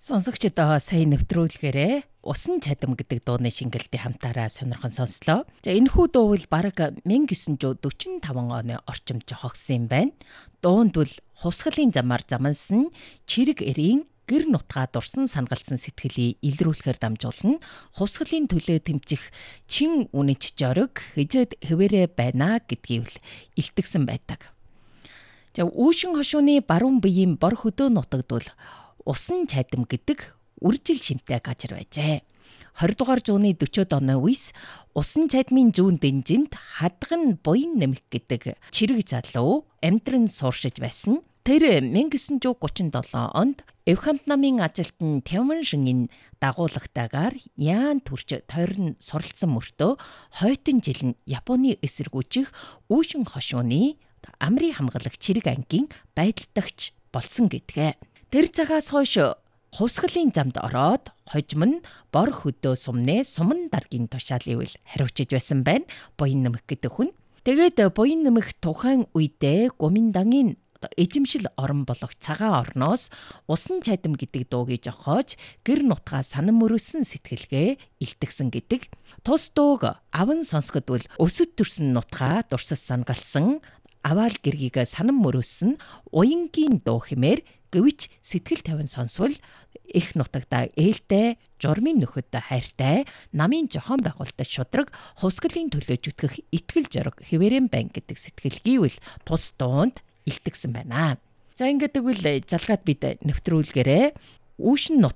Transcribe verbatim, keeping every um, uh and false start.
Сонсогчдоо сайн нэвтрүүлгээрээ Усан чадам гэдэг дууны шингэлтийн хамтаараа сонирхон сонслоо. За энэхүү дуу бол бараг 천구 дөрвөн оны орчимд жохогсон юм байна. Дуунд бол хувсгалын замаар замансан чирэг эрийн гэр нутгаа дурсан сангалсан сэтгэлийг илрүүлэхээр дамжуулна. Хувсгалын төлөө тэмцэх чин үнэч жориг хизээд хэвээрээ байна гэдгийг л илтгэсэн байдаг. За үүшин хошууны баруун биеийн бор хөдөө нутагд бол Усан чадам гэдэг үржил шимтэй газар байжээ. двадцать дугаар зууны дөрвөөд оны үес Усан чадмын зүүн дэнжинд хадган буян нэмэх гэдэг чирэг залуу амьдран сууршиж байсан. Тэр 천구 гуравчдаа седем онд Эвхамт намын ажилтан Тямшингийн дагуулгатайгаар яан төрч тойрон суралцсан мөртөө хойтон жил нь Японы эсэргүүцэх үүшин хошууны амрын хамгаалах чирэг ангийн байдалтагч болсон гэдгээ. Тэр цагаас хойш хувсгалын замд ороод хожим нь бор хөдөө сумны суман даргийн тушаалыг л хариуцж байсан байна. Буян нэмэх гэдэг хүн. Тэгээд буян нэмэх тухайн үедээ гоминдангийн эзэмшил орон болох цагаан орноос Усан чадам гэдэг дуугийг жохоож гэр нутгаа санан мөрөөсөн сэтгэлгээ илтгэсэн гэдэг. Тус дууг аван сонсгод бол өсөд төрсөн нутгаа дурсас сангалсан аваал гэргийг санан мөрөөсөн уянгийн дуу хэмээр гэвч сэтгэл тавин сонсвол их нутагта ээлтэй журмын нөхөдтэй хайртай намын жохон байгуулалтад шудраг хувсгалын төлөө зүтгэх итгэл зориг хэвээрэн байна гэдэг сэтгэлгийвэл тус дуунд илтгэсэн байна. За ингэдэг үл залгаад бид нэвтрүүлгээрээ үүшин